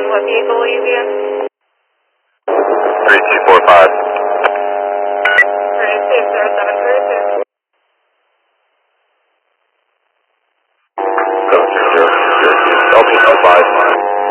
respond. What vehicle will you be in? 3245. 320732. Go to 002. LP 05.